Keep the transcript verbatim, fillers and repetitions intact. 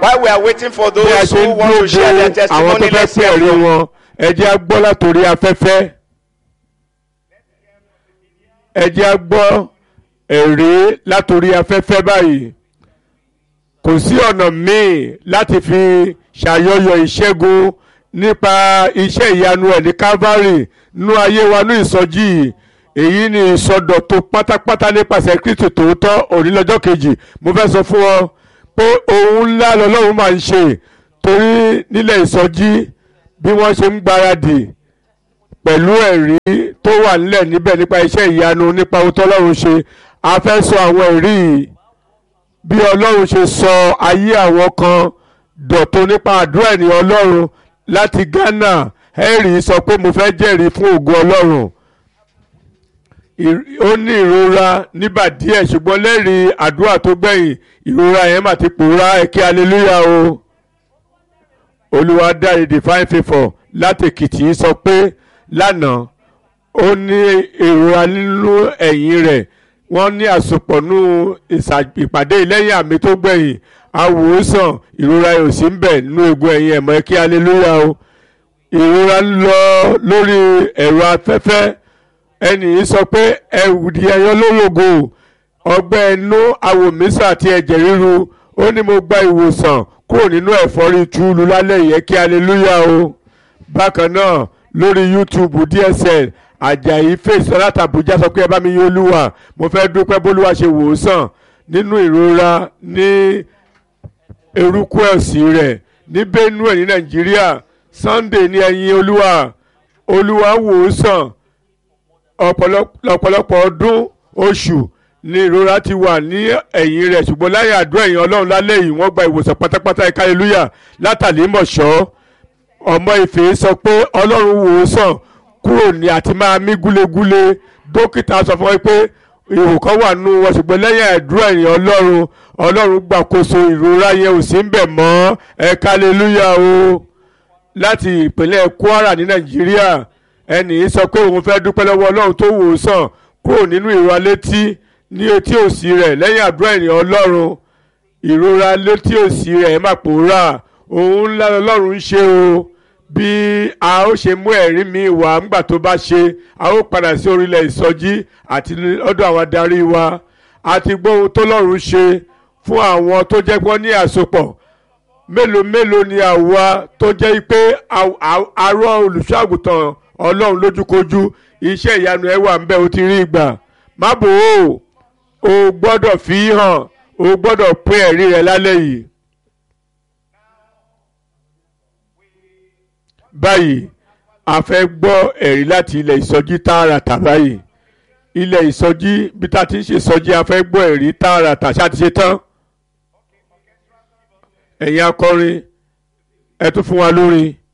While we are waiting for bí a those ṣe who ń want to share their dúró àwọn tó testimony, fẹ́ let's pé hear ẹ̀rí from wọn ẹ jẹ́ á gbọ́ látòrí afẹ́fẹ́. ẹ jẹ́ á gbọ́ ẹ̀rí látòrí afẹ́fẹ́ báyìí. Kò sí ọ̀nà míì láti fi ṣàyọyọ̀ ìṣẹ́gun nípa iṣẹ́ ìyanu ẹ̀ ní Calvary nínú ayé wa ní ìsọjí yìí. Èyí ni ìsọdọ̀tun pátápátá nípasẹ̀ Kristi tòótọ́. Òní lọ́jọ́ kejì mo fẹ́ sọ fún ọ pé ohun ńlá lọ́lọ́run máa ń ṣe torí nílẹ̀ ìsọjí bí wọ́n ṣe ń gbáradì pẹ̀lú ẹ̀rí tó wà nílẹ̀ níbẹ̀ nípa iṣẹ́ ìyanu nípa ohun tọ́lọ́run ṣe. A fẹ́ sọ àwọn ẹ̀rí yìí bí Ọlọ́run ṣe sọ ayé àwọn kan dọ̀tun nípa àdúrà ènìyàn Ọlọ́run láti Ghana. Henry sọ pé mo fẹ́ jẹ́rìí fún ògo Ọlọ́run. Ó ní ìrora nígbà díẹ̀ ṣùgbọ́n lẹ́rìí àdúrà tó gbẹ̀yìn ìrora yẹn mà ti pòórá. Ẹ kí hallelujah o. Olúwadáre Divine Favour láti Èkìtì sọ pé lánàá ó ní ìrora nínú ẹ̀yìn rẹ̀. Wọ́n ní àsopọ̀ nú ìpàdé lẹ́yìn àmì tó gbẹ̀yìn àwòsàn ìrora yóò sí ń bẹ̀ nínú egun ẹ̀yìn ẹ̀mọ́. Ẹ kí hallelujah o. Ìrora ń lọ lórí ẹ̀rọ afẹ́fẹ́. Ẹnì yìí sọ pé ẹ̀wùdí ẹyọ lólógo ọgbẹ́ inú awòmísà àti ẹ̀jẹ̀ ríru. Ó ní mo gba ìwòsàn kúrò nínú ẹ̀fọ́rí túlù lálẹ́ yìí. Ẹ kí hallelujah o. Bákan náà lórí YouTube D S L Àjàyí Faith láti Àbújá sọ pé ẹ bá mi yìn Olúwa. Mo fẹ́ dúpẹ́ bólúwa ṣe wòsàn nínú ìrora ní eruku ẹ̀sì rẹ̀ ní Benue ní Nàìjíríà. Sunday ní ẹ̀yìn Olúwa. Olúwa wòsàn ọ̀pọ̀lọpọ̀ ọdún oṣù ní ìrora ti wà ní ẹ̀yìn rẹ̀ ṣùgbọ́n láyé àdúrà ẹ̀yìn Ọlọ́run lálẹ́ yìí wọ́n gba ìwòsàn pátápátá. ẹ hallelujah. Látàlí Mọ̀ṣọ́ ọmọ Ìfẹ́ sọ pé Ọlọ́run wòsàn kúrò ní àti máa mí gúlegúle. Dókítà sọ fún wọn pé ihò kan wà nínú wọn ṣùgbọ́n lẹ́yìn àdúrà ẹ̀yìn Ọlọ́run Ọlọ́run gbàkóso ìrora yẹn ò sí ń bẹ̀ mọ́. ẹ hallelujah o. Láti ìpínlẹ̀ Kwara ní Nàìjíríà ẹnì sọ pé òun fẹ́ dúpẹ́ lọ́wọ́ Ọlọ́run tó wòsàn kúrò nínú ìrora létí ní etí òsì rẹ̀ lẹ́yìn àdúrà ènìyàn Ọlọ́run. Ìrora létí òsì rẹ̀ má pòórá. Ohun ńlá Ọlọ́run ń ṣe o. Bí a ó ṣe mú ẹ̀rí mi wá ńgbà tó bá ṣe a ó padà sí orílẹ̀ ìsọjí àti ọ̀dọ̀ àwọn adarí wa. A ti gbọ́ ohun tó Ọlọ́run ṣe fún àwọn tó jẹ́ pé wọ́n ní àsopọ̀. Mélòó mélòó ni àwa tó jẹ́ pé àrọ́ olùṣọ́àgùtàn Ọlọ́run lójúkojú iṣẹ́ ìyanu ẹ̀ wà ń bẹ. O ti rí ìgbà má bò ó. O gbọ́dọ̀ fi hàn. O gbọ́dọ̀ pín ẹ̀rí rẹ lálẹ́ yìí. Báyìí a fẹ́ gbọ́ ẹ̀rí láti ilẹ̀ ìsọjí tààràtà báyìí. Ilẹ̀ ìsọjí bí ta ti ń ṣe ìsọjí a fẹ́ gbọ́ ẹ̀rí tààràtà. Ṣá ti ṣe tán? Ẹ̀yin akọrin ẹ tún fún wa lórin.